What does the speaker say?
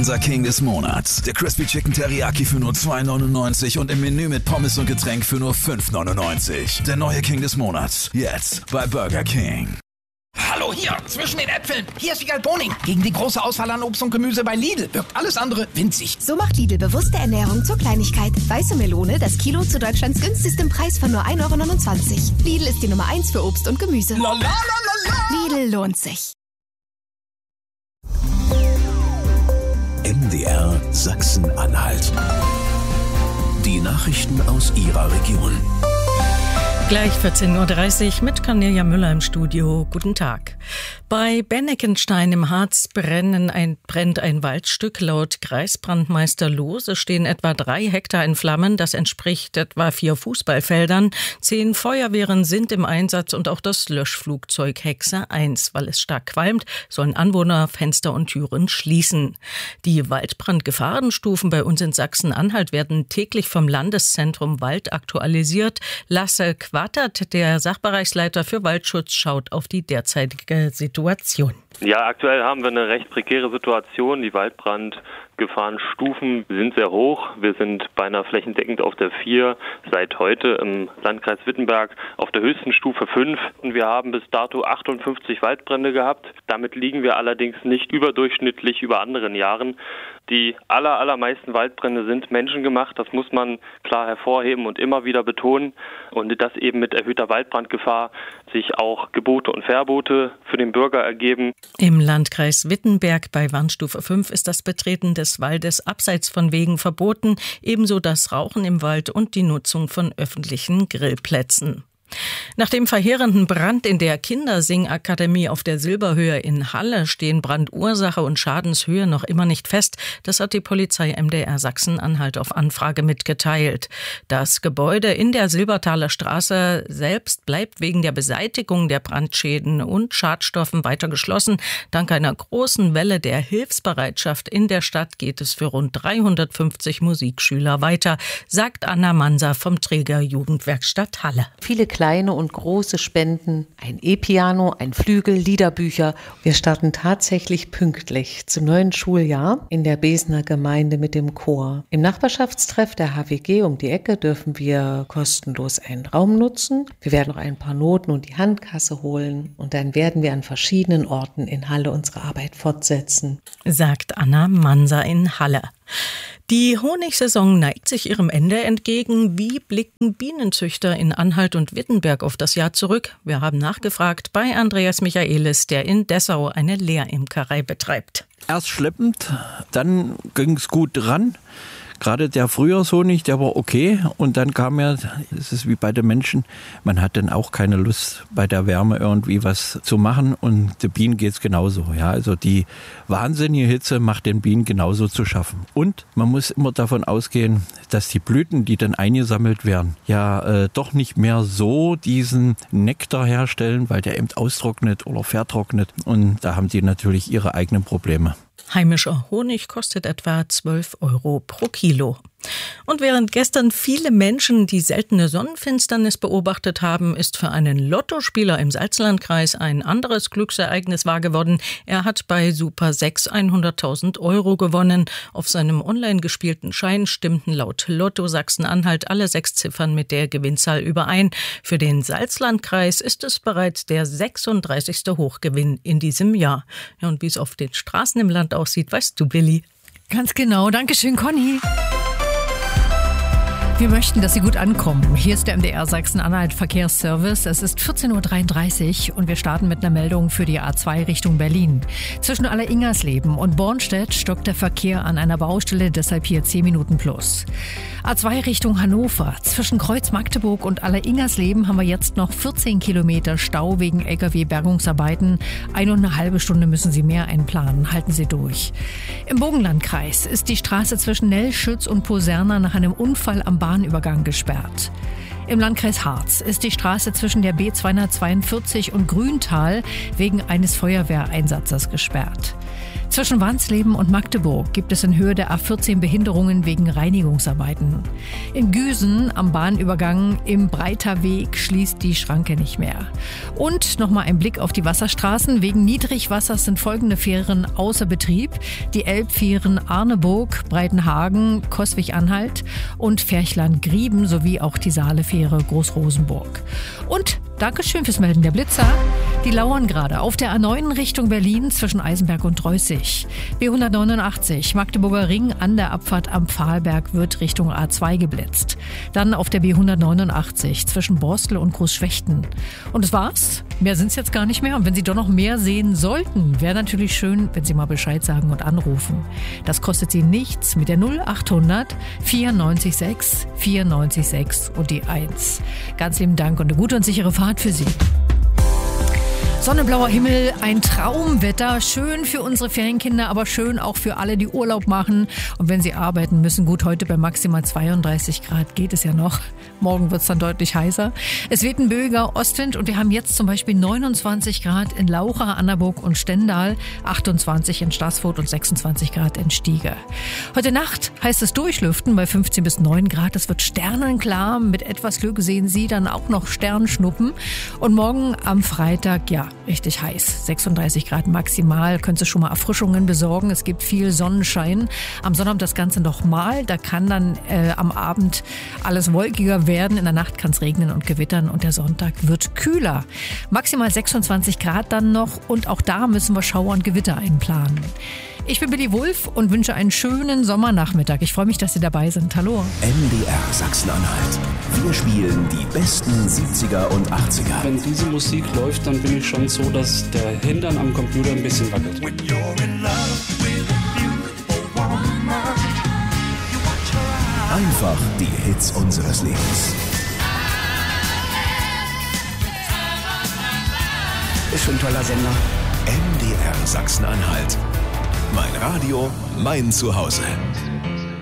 unser King des Monats. Der Crispy Chicken Teriyaki für nur 2,99 und im Menü mit Pommes und Getränk für nur 5,99. Der neue King des Monats. Jetzt bei Burger King. Hallo hier, zwischen den Äpfeln. Hier ist Wiegald Boning. Gegen die große Auswahl an Obst und Gemüse bei Lidl wirkt alles andere winzig. So macht Lidl bewusste Ernährung zur Kleinigkeit. Weiße Melone, das Kilo zu Deutschlands günstigstem Preis von nur 1,29 €. Lidl ist die Nummer 1 für Obst und Gemüse. La la la la la. Lidl lohnt sich. MDR Sachsen-Anhalt. Die Nachrichten aus Ihrer Region. Gleich 14.30 Uhr mit Cornelia Müller im Studio. Guten Tag. Bei Benneckenstein im Harz brennt ein Waldstück. Laut Kreisbrandmeister Lohse stehen etwa 3 Hektar in Flammen. Das entspricht etwa 4 Fußballfeldern. 10 Feuerwehren sind im Einsatz und auch das Löschflugzeug Hexe 1. Weil es stark qualmt, sollen Anwohner Fenster und Türen schließen. Die Waldbrandgefahrenstufen bei uns in Sachsen-Anhalt werden täglich vom Landeszentrum Wald aktualisiert. Lasse Quattert, der Sachbereichsleiter für Waldschutz, schaut auf die derzeitige Situation. Ja, aktuell haben wir eine recht prekäre Situation. Die Waldbrandgefahrenstufen sind sehr hoch. Wir sind beinahe flächendeckend auf der 4, seit heute im Landkreis Wittenberg auf der höchsten Stufe 5. Und wir haben bis dato 58 Waldbrände gehabt. Damit liegen wir allerdings nicht überdurchschnittlich über anderen Jahren. Die allermeisten Waldbrände sind menschengemacht. Das muss man klar hervorheben und immer wieder betonen. Und dass eben mit erhöhter Waldbrandgefahr sich auch Gebote und Verbote für den Bürger ergeben. Im Landkreis Wittenberg bei Warnstufe 5 ist das Betreten des Waldes abseits von Wegen verboten, ebenso das Rauchen im Wald und die Nutzung von öffentlichen Grillplätzen. Nach dem verheerenden Brand in der Kindersingakademie auf der Silberhöhe in Halle stehen Brandursache und Schadenshöhe noch immer nicht fest. Das hat die Polizei MDR Sachsen-Anhalt auf Anfrage mitgeteilt. Das Gebäude in der Silbertaler Straße selbst bleibt wegen der Beseitigung der Brandschäden und Schadstoffen weiter geschlossen. Dank einer großen Welle der Hilfsbereitschaft in der Stadt geht es für rund 350 Musikschüler weiter, sagt Anna Manser vom Träger Jugendwerkstatt Halle. Viele kleine und große Spenden, ein E-Piano, ein Flügel, Liederbücher. Wir starten tatsächlich pünktlich zum neuen Schuljahr in der Besener Gemeinde mit dem Chor. Im Nachbarschaftstreff der HWG um die Ecke dürfen wir kostenlos einen Raum nutzen. Wir werden noch ein paar Noten und die Handkasse holen und dann werden wir an verschiedenen Orten in Halle unsere Arbeit fortsetzen, sagt Anna Manser in Halle. Die Honigsaison neigt sich ihrem Ende entgegen. Wie blicken Bienenzüchter in Anhalt und Wittenberg auf das Jahr zurück? Wir haben nachgefragt bei Andreas Michaelis, der in Dessau eine Lehr-Imkerei betreibt. Erst schleppend, dann ging es gut ran. Gerade der Frühjahrshonig, der war okay. Und dann kam ja, es ist wie bei den Menschen, man hat dann auch keine Lust, bei der Wärme irgendwie was zu machen. Und den Bienen geht es genauso. Ja, also die wahnsinnige Hitze macht den Bienen genauso zu schaffen. Und man muss immer davon ausgehen, dass die Blüten, die dann eingesammelt werden, ja doch nicht mehr so diesen Nektar herstellen, weil der eben austrocknet oder vertrocknet. Und da haben die natürlich ihre eigenen Probleme. Heimischer Honig kostet etwa 12 € pro Kilo. Und während gestern viele Menschen die seltene Sonnenfinsternis beobachtet haben, ist für einen Lottospieler im Salzlandkreis ein anderes Glücksereignis wahr geworden. Er hat bei Super 6 100.000 € gewonnen. Auf seinem online gespielten Schein stimmten laut Lotto Sachsen-Anhalt alle 6 Ziffern mit der Gewinnzahl überein. Für den Salzlandkreis ist es bereits der 36. Hochgewinn in diesem Jahr. Ja, und wie es auf den Straßen im Land aussieht, weißt du, Billy? Ganz genau. Dankeschön, Conny. Wir möchten, dass Sie gut ankommen. Hier ist der MDR Sachsen-Anhalt Verkehrsservice. Es ist 14.33 Uhr und wir starten mit einer Meldung für die A2 Richtung Berlin. Zwischen Alleringersleben und Bornstedt stockt der Verkehr an einer Baustelle, deshalb hier 10 Minuten plus. A2 Richtung Hannover. Zwischen Kreuz Magdeburg und Alleringersleben haben wir jetzt noch 14 Kilometer Stau wegen LKW-Bergungsarbeiten. 1,5 Stunde müssen Sie mehr einplanen. Halten Sie durch. Im Burgenlandkreis ist die Straße zwischen Nellschütz und Poserna nach einem Unfall am Bahnübergang gesperrt. Im Landkreis Harz ist die Straße zwischen der B242 und Grüntal wegen eines Feuerwehreinsatzes gesperrt. Zwischen Wansleben und Magdeburg gibt es in Höhe der A14 Behinderungen wegen Reinigungsarbeiten. In Güsen am Bahnübergang im Breiter Weg schließt die Schranke nicht mehr. Und nochmal ein Blick auf die Wasserstraßen. Wegen Niedrigwassers sind folgende Fähren außer Betrieb. Die Elbfähren Arneburg, Breitenhagen, Coswig-Anhalt und Ferchland-Grieben sowie auch die Saalefähre Großrosenburg. Und Dankeschön fürs Melden der Blitzer. Die lauern gerade auf der A9 Richtung Berlin zwischen Eisenberg und Dreußig. B189 Magdeburger Ring an der Abfahrt am Pfahlberg wird Richtung A2 geblitzt. Dann auf der B189 zwischen Borstel und Großschwechten. Und das war's. Mehr sind's jetzt gar nicht mehr. Und wenn Sie doch noch mehr sehen sollten, wäre natürlich schön, wenn Sie mal Bescheid sagen und anrufen. Das kostet Sie nichts mit der 0800 94 6 und die 1. Ganz lieben Dank und eine gute und sichere Fahrt für Sie. Sonnenblauer Himmel, ein Traumwetter, schön für unsere Ferienkinder, aber schön auch für alle, die Urlaub machen. Und wenn sie arbeiten müssen, gut, heute bei maximal 32 Grad geht es ja noch. Morgen wird es dann deutlich heißer. Es weht ein böiger Ostwind und wir haben jetzt zum Beispiel 29 Grad in Laucha, Annaburg und Stendal, 28 in Staßfurt und 26 Grad in Stiege. Heute Nacht heißt es durchlüften bei 15 bis 9 Grad. Es wird sternenklar. Mit etwas Glück sehen Sie dann auch noch Sternschnuppen. Und morgen am Freitag, ja, richtig heiß. 36 Grad maximal. Können Sie schon mal Erfrischungen besorgen. Es gibt viel Sonnenschein. Am Sonnabend das Ganze nochmal. Da kann dann am Abend alles wolkiger werden. In der Nacht kann es regnen und gewittern und der Sonntag wird kühler. Maximal 26 Grad dann noch und auch da müssen wir Schauer und Gewitter einplanen. Ich bin Billy Wulff und wünsche einen schönen Sommernachmittag. Ich freue mich, dass Sie dabei sind. Hallo. MDR Sachsen-Anhalt. Wir spielen die besten 70er und 80er. Wenn diese Musik läuft, dann bin ich schon so, dass der Hintern am Computer ein bisschen wackelt. Einfach die Hits unseres Lebens. Ist schon ein toller Sender. MDR Sachsen-Anhalt. Mein Radio, mein Zuhause.